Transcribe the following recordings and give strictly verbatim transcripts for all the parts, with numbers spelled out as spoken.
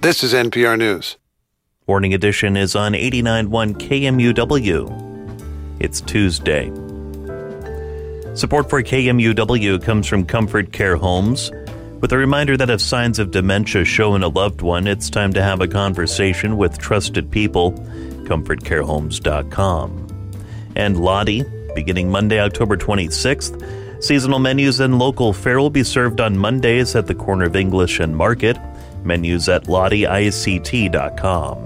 This is N P R News. Morning Edition is on eighty-nine point one K M U W. It's Tuesday. Support for K M U W comes from Comfort Care Homes, with a reminder that if signs of dementia show in a loved one, it's time to have a conversation with trusted people. comfort care homes dot com. And Lottie, beginning Monday, October twenty-sixth, seasonal menus and local fare will be served on Mondays at the corner of English and Market. Menus at lottie I C T dot com.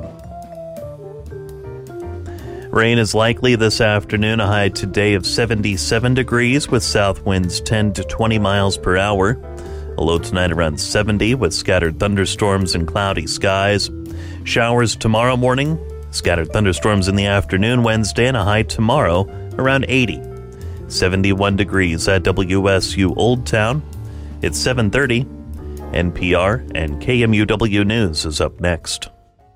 Rain is likely this afternoon, a high today of seventy-seven degrees with south winds ten to twenty miles per hour. A low tonight around seventy with scattered thunderstorms and cloudy skies. Showers tomorrow morning, scattered thunderstorms in the afternoon Wednesday, and a high tomorrow around eighty. seventy-one degrees at W S U Old Town. It's seven thirty. N P R and K M U W News is up next.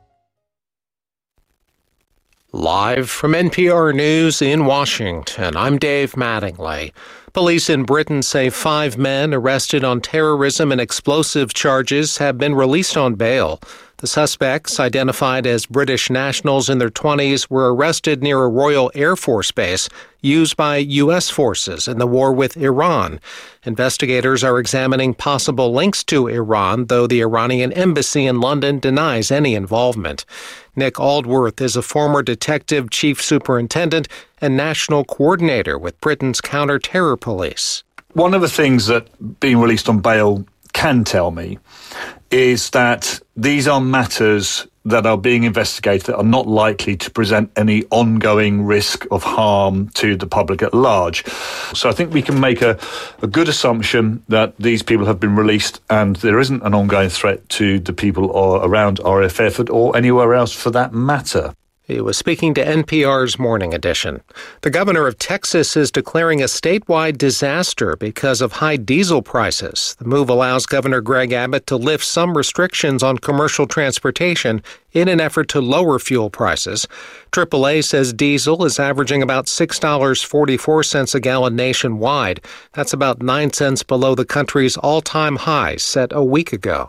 Live from N P R News in Washington, I'm Dave Mattingly. Police in Britain say five men arrested on terrorism and explosive charges have been released on bail. The suspects, identified as British nationals in their twenties, were arrested near a Royal Air Force base used by U S forces in the war with Iran. Investigators are examining possible links to Iran, though the Iranian embassy in London denies any involvement. Nick Aldworth is a former detective chief superintendent and national coordinator with Britain's counter-terror police. One of the things that being released on bail can tell me is that these are matters that are being investigated that are not likely to present any ongoing risk of harm to the public at large. So I think we can make a, a good assumption that these people have been released and there isn't an ongoing threat to the people or around R F F or anywhere else for that matter. He was speaking to N P R's Morning Edition. The governor of Texas is declaring a statewide disaster because of high diesel prices. The move allows Governor Greg Abbott to lift some restrictions on commercial transportation in an effort to lower fuel prices. triple A says diesel is averaging about six dollars and forty-four cents a gallon nationwide. That's about nine cents below the country's all-time high set a week ago.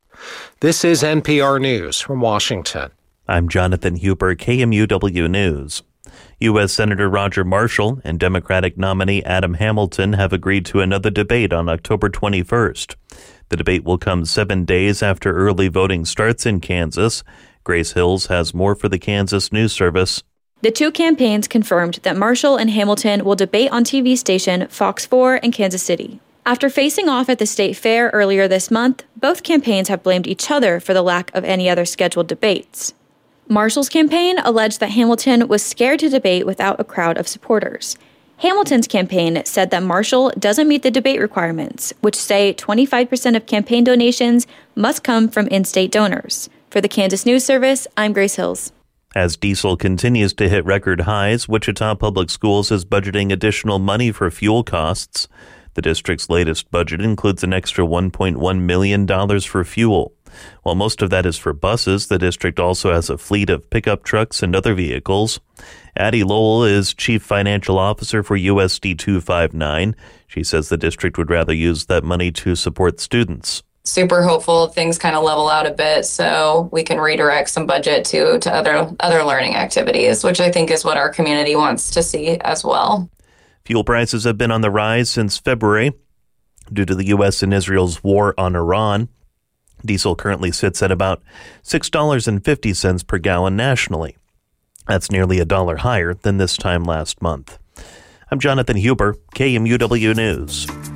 This is N P R News from Washington. I'm Jonathan Huber, K M U W News. U S. Senator Roger Marshall and Democratic nominee Adam Hamilton have agreed to another debate on October twenty-first. The debate will come seven days after early voting starts in Kansas. Grace Hills has more for the Kansas News Service. The two campaigns confirmed that Marshall and Hamilton will debate on T V station Fox four in Kansas City. After facing off at the state fair earlier this month, both campaigns have blamed each other for the lack of any other scheduled debates. Marshall's campaign alleged that Hamilton was scared to debate without a crowd of supporters. Hamilton's campaign said that Marshall doesn't meet the debate requirements, which say twenty-five percent of campaign donations must come from in-state donors. For the Kansas News Service, I'm Grace Hills. As diesel continues to hit record highs, Wichita Public Schools is budgeting additional money for fuel costs. The district's latest budget includes an extra one point one million dollars for fuel. While most of that is for buses, the district also has a fleet of pickup trucks and other vehicles. Addie Lowell is Chief Financial Officer for U S D two fifty-nine. She says the district would rather use that money to support students. Super hopeful things kind of level out a bit so we can redirect some budget to, to other, other learning activities, which I think is what our community wants to see as well. Fuel prices have been on the rise since February due to the U S and Israel's war on Iran. Diesel currently sits at about six dollars and fifty cents per gallon nationally. That's nearly a dollar higher than this time last month. I'm Jonathan Huber, K M U W News.